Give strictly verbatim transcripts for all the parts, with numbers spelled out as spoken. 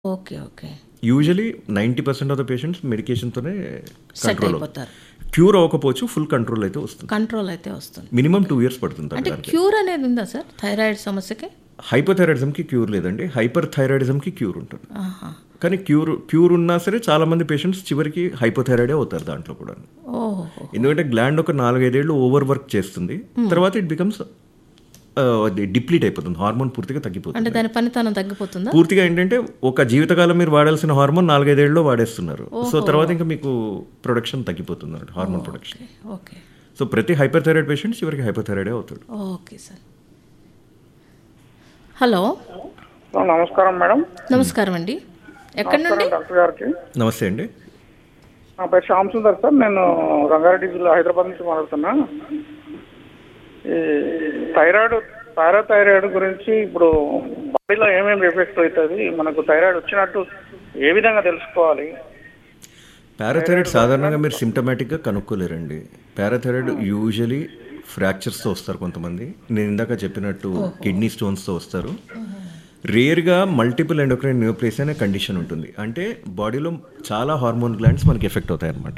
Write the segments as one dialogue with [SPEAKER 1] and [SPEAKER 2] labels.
[SPEAKER 1] Okay. Okay.
[SPEAKER 2] Usually ninety percent of the patients మెడికేషన్‌తోనే
[SPEAKER 1] set
[SPEAKER 2] control అవుతారు.
[SPEAKER 1] అయిపోతారు.
[SPEAKER 2] Cure అవ్వకపోవచ్చు, full control అయితే వస్తుంది.
[SPEAKER 1] కంట్రోల్ అయితే వస్తుంది.
[SPEAKER 2] మినిమమ్ టూ ఇయర్స్ పడుతుంది
[SPEAKER 1] అంటే
[SPEAKER 2] తగ్గడానికి.
[SPEAKER 1] క్యూర్ అనేది ఉందా సార్ థైరాయిడ్ సమస్యకి?
[SPEAKER 2] హైపోథైరాయిడిజంకి క్యూర్ లేదండి, హైపర్ థైరాయిడిజంకి క్యూర్ ఉంటుంది.
[SPEAKER 1] ఆహా!
[SPEAKER 2] కానీ క్యూర్ క్యూర్ ఉన్నా సరే చాలామంది పేషెంట్స్ చివరికి హైపోథైరాయిడే అవుతారు దాంట్లో కూడా.
[SPEAKER 1] ఓహో!
[SPEAKER 2] ఎందుకంటే గ్లాండ్ ఒక నాలుగైదేళ్ళు ఓవర్ వర్క్ చేస్తుంది, తర్వాత ఇట్ బికమ్స్ అది డిప్లీట్ అయిపోతుంది, హార్మోన్ పూర్తిగా
[SPEAKER 1] అంటే
[SPEAKER 2] తగ్గిపోతుంది.
[SPEAKER 1] దాని పనితనం తగ్గిపోతుందా?
[SPEAKER 2] పూర్తిగా ఏంటంటే ఒక జీవితకాలం మీరు వాడాల్సిన హార్మోన్ నాలుగైదేళ్ళలో వాడేస్తున్నారు. సో తర్వాత ఇంకా మీకు ప్రొడక్షన్ తగ్గిపోతుంది అన్నమాట, హార్మోన్ ప్రొడక్షన్.
[SPEAKER 1] ఓకే.
[SPEAKER 2] సో ప్రతి హైపర్ థైరాయిడ్ పేషెంట్ చివరికి హైపోథైరాయిడే అవుతాడు.
[SPEAKER 1] Okay sir. హలో,
[SPEAKER 3] నమస్కారం మేడం.
[SPEAKER 1] నమస్కారం అండి. ఎక్కడి నుండి?
[SPEAKER 3] నమస్కారం డాక్టర్ గారికి.
[SPEAKER 2] నమస్తే అండి.
[SPEAKER 3] నా పేరు శ్యామ్ సుందర్ సార్, నేను రంగారెడ్డి జిల్లా హైదరాబాద్ నుంచి మాట్లాడుతున్నా. ఈ థైరాయిడ్ పారాథైరాయిడ్ గురించి ఇప్పుడు బాడీలో ఏమేమి ఎఫెక్ట్ అవుతుంది, మనకు థైరాయిడ్ వచ్చినట్టు ఏ విధంగా తెలుసుకోవాలి?
[SPEAKER 2] పారాథైరాయిడ్ సాధారణంగా మీరు సిమ్టమాటిక్గా కనుక్కోలేరండి. పారాథైరాయిడ్ యూజువలీ ఫ్రాక్చర్స్తో వస్తారు కొంతమంది, నేను ఇందాక చెప్పినట్టు కిడ్నీ స్టోన్స్తో వస్తారు. రేర్గా మల్టిపుల్ ఎండోక్రైన్ న్యూప్లేసియా అనే కండిషన్ ఉంటుంది, అంటే బాడీలో చాలా హార్మోన్ గ్లాండ్స్ మనకి ఎఫెక్ట్ అవుతాయి అన్నమాట.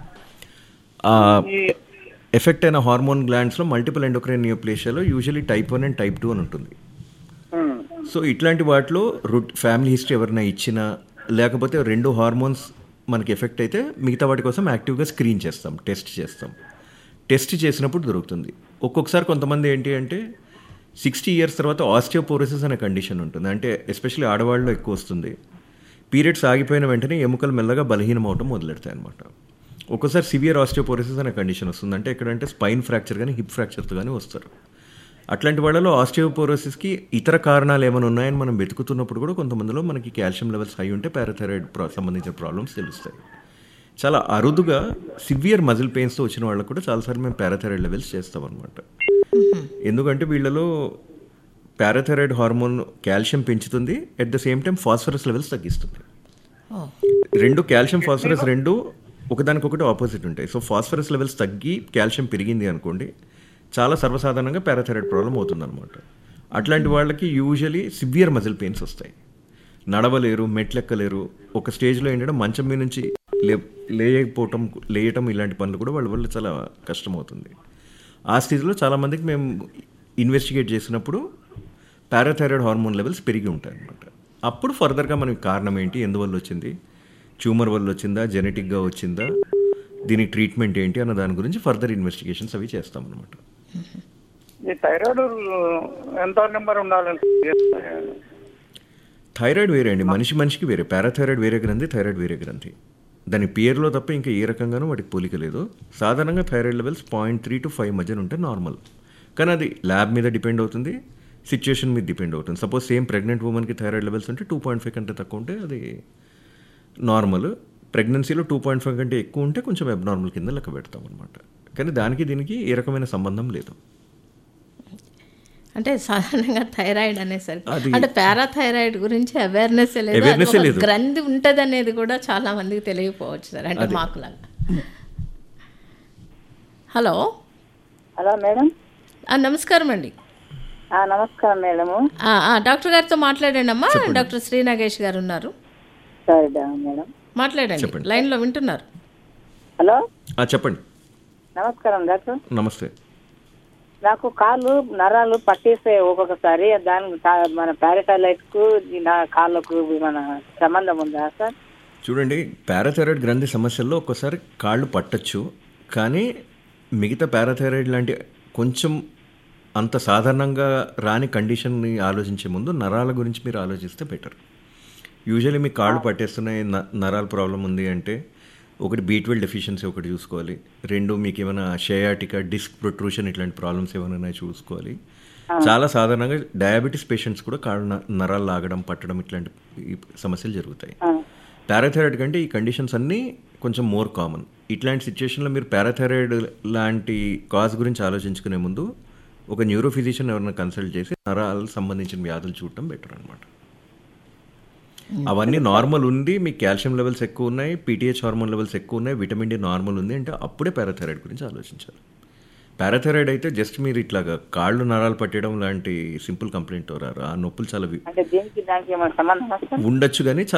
[SPEAKER 2] ఎఫెక్ట్ అయిన hormone గ్లాండ్స్లో multiple endocrine న్యూప్లేసియాలో usually type one and type two అని ఉంటుంది. సో ఇట్లాంటి వాటిలో రూట్ ఫ్యామిలీ హిస్టరీ ఎవరైనా ఇచ్చినా, లేకపోతే రెండు హార్మోన్స్ మనకి ఎఫెక్ట్ అయితే మిగతా వాటి కోసం యాక్టివ్గా స్క్రీన్ చేస్తాం, టెస్ట్ చేస్తాం. టెస్ట్ చేసినప్పుడు దొరుకుతుంది. ఒక్కొక్కసారి కొంతమంది ఏంటి అంటే సిక్స్టీ ఇయర్స్ తర్వాత ఆస్టియోపోరోసిస్ అనే కండిషన్ ఉంటుంది, అంటే ఎస్పెషల్లీ ఆడవాళ్ళలో ఎక్కువ వస్తుంది. పీరియడ్స్ ఆగిపోయిన వెంటనే ఎముకలు మెల్లగా బలహీనం అవటం మొదలెడతాయి అనమాట. ఒక్కోసారి సివియర్ ఆస్టియోపోరోసిస్ అనే కండిషన్ వస్తుంది, అంటే ఎక్కడంటే స్పైన్ ఫ్రాక్చర్ కానీ హిప్ ఫ్రాక్చర్తో కానీ వస్తారు. అట్లాంటి వాళ్ళలో ఆస్టియోపోరోసిస్కి ఇతర కారణాలు ఏమైనా ఉన్నాయని మనం వెతుకుతున్నప్పుడు కూడా కొంతమందిలో మనకి కాల్షియం లెవెల్స్ హై ఉంటే పారాథైరాయిడ్ ప్రా సంబంధించిన ప్రాబ్లమ్స్ తెలుస్తాయి. చాలా అరుదుగా సివియర్ మజిల్ పెయిన్స్తో వచ్చిన వాళ్ళకు కూడా చాలాసార్లు మేము పారాథైరాయిడ్ లెవెల్స్ చేస్తాం అనమాట. ఎందుకంటే వీళ్ళలో పారాథైరాయిడ్ హార్మోన్ కాల్షియం పెంచుతుంది, at the same time phosphorus levels తగ్గిస్తుంది. రెండు కాల్షియం ఫాస్ఫరస్ రెండు ఒకదానికొకటి ఆపోజిట్ ఉంటాయి. సో ఫాస్ఫరస్ లెవెల్స్ తగ్గి కాల్షియం పెరిగింది అనుకోండి, చాలా సర్వసాధారణంగా పారాథైరాయిడ్ ప్రాబ్లం అవుతుందన్నమాట. అట్లాంటి వాళ్ళకి యూజువలీ సివియర్ మజిల్ పెయిన్స్ వస్తాయి, నడవలేరు, మెట్లెక్కలేరు. ఒక స్టేజ్లో ఏంటంటే మంచం మీద నుంచి లే లేయకపోవటం లేయటం ఇలాంటి పనులు కూడా వాళ్ళ వల్ల చాలా కష్టమవుతుంది. ఆ స్టేజ్లో చాలామందికి మేము ఇన్వెస్టిగేట్ చేసినప్పుడు పారాథైరాయిడ్ హార్మోన్ లెవెల్స్ పెరిగి ఉంటాయి అన్నమాట. అప్పుడు ఫర్దర్గా మనకి కారణం ఏంటి, ఎందువల్ల వచ్చింది, ట్యూమర్ వల్ల వచ్చిందా, జెనెటిక్గా వచ్చిందా, దీనికి ట్రీట్మెంట్ ఏంటి అన్న దాని గురించి ఫర్దర్ ఇన్వెస్టిగేషన్స్ అవి చేస్తాం అనమాట.
[SPEAKER 3] ఈ థైరాయిడ్ ఎంత నెంబర్ ఉండాలంటే?
[SPEAKER 2] థైరాయిడ్ వేరే అండి, మనిషి మనిషికి వేరే. పారాథైరాయిడ్ వేరే గ్రంథి, థైరాయిడ్ వేరే గ్రంథి. దాని పేరులో తప్ప ఇంకా ఏ రకంగానూ వాటికి పోలిక లేదు. సాధారణంగా thyroid levels point three to five మధ్యన ఉంటే నార్మల్, కానీ అది ల్యాబ్ మీద డిపెండ్ అవుతుంది, సిచ్యుయేషన్ మీద డిపెండ్ అవుతుంది. సపోజ్ సేమ్ ప్రెగ్నెంట్ ఉమెన్కి థైరాయిడ్ లెవెల్స్ ఉంటే టూ పాయింట్ ఫైవ్ కంటే తక్కువ ఉంటే అది నార్మల్. ప్రెగ్నెన్సీలో టూ పాయింట్ ఫైవ్ కంటే ఎక్కువ ఉంటే కొంచెం అబ్నార్మల్ కింద లెక్క పెడతాం అనమాట. కానీ దానికి దీనికి ఏ రకమైన సంబంధం లేదు.
[SPEAKER 1] అంటే సాధారణంగా థైరాయిడ్ అనేసరికి
[SPEAKER 2] అది-
[SPEAKER 1] అంటే పారాథైరాయిడ్ గురించి అవేర్నెస్ లేదు,
[SPEAKER 2] Awareness
[SPEAKER 1] అది ఒక
[SPEAKER 2] లేదు.
[SPEAKER 1] గ్రంథి ఉంటుంది అనేది కూడా చాలా మందికి తెలియకపోవచ్చు సార్, అంటే మాకులాగా. Hello,
[SPEAKER 4] hello madam.
[SPEAKER 1] ఆ, నమస్కారం అండి.
[SPEAKER 4] ఆ, నమస్కారం మేడము.
[SPEAKER 1] ఆ, ఆ, డాక్టర్ గారితో మాట్లాడండి అమ్మా. డాక్టర్ శ్రీ నాగేష్ గారు ఉన్నారు,
[SPEAKER 4] సరే డా- మేడం
[SPEAKER 1] మాట్లాడండి,
[SPEAKER 2] చెప్పండి.
[SPEAKER 1] లైన్లో వింటున్నారు.
[SPEAKER 4] హలో,
[SPEAKER 2] ఆ, చెప్పండి.
[SPEAKER 4] నమస్కారం డాక్టర్.
[SPEAKER 2] నమస్తే.
[SPEAKER 4] నాకు కాళ్ళు నరాలు పట్టేస్తే ఒక్కొక్కసారి, దాని తా- మన పారాథైరాయిడ్ కు నా కాళ్ళకు మన సంబంధం ఉందా సార్?
[SPEAKER 2] చూడండి, పారాథైరాయిడ్ గ్రంథి సమస్యల్లో ఒక్కోసారి కాళ్ళు పట్టచ్చు, కానీ మిగతా పారాథైరాయిడ్ లాంటి కొంచెం అంత సాధారణంగా రాని కండిషన్ని ఆలోచించే ముందు నరాల గురించి మీరు ఆలోచిస్తే బెటర్. యూజువల్లీ మీకు కాళ్ళు పట్టేస్తున్నాయి, న నరాల ప్రాబ్లం ఉంది అంటే ఒకటి బీ ట్వెల్వ్ డెఫిషియన్సీ ఒకటి చూసుకోవాలి, రెండు మీకు ఏమైనా షయాటికా, డిస్క్ ప్రొట్రూషన్ ఇట్లాంటి ప్రాబ్లమ్స్ ఏమైనా చూసుకోవాలి. చాలా సాధారణంగా డయాబెటీస్ పేషెంట్స్ కూడా కాళ్ళు న- నరాలు లాగడం, పట్టడం ఇట్లాంటి ఈ సమస్యలు జరుగుతాయి. పారాథైరాయిడ్ కంటే ఈ కండిషన్స్ అన్నీ కొంచెం మోర్ కామన్. ఇట్లాంటి సిచ్యుయేషన్లో మీరు పారాథైరాయిడ్ లాంటి కాజ్ గురించి ఆలోచించుకునే ముందు ఒక న్యూరో ఫిజిషియన్ ఎవరైనా కన్సల్ట్ చేసి నరాలకు సంబంధించిన వ్యాధులు చూడటం బెటర్ అనమాట. అవన్నీ నార్మల్ ఉంది, మీకు కాల్షియం లెవెల్స్ ఎక్కువ ఉన్నాయి, పీటీహెచ్ హార్మోన్ లెవెల్స్ ఎక్కువ ఉన్నాయి, విటమిన్ డి నార్మల్ ఉంది అంటే అప్పుడే పారాథైరాయిడ్ గురించి ఆలోచించాలి. పారాథైరాయిడ్ అయితే జస్ట్ మీరు ఇట్లాగా కాళ్ళు నరాలు పట్టడం లాంటి సింపుల్ కంప్లైంట్ రారు, ఆ నొప్పులు చాలా వి-
[SPEAKER 4] అంటే దీనికి దానికి ఏమైనా సంబంధం వస్తుంది?
[SPEAKER 2] ఉండొచ్చు కానీ